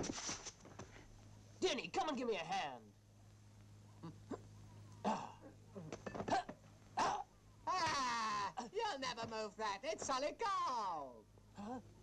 Denny, come and give me a hand. Ah! You'll never move that. It's solid gold. Huh?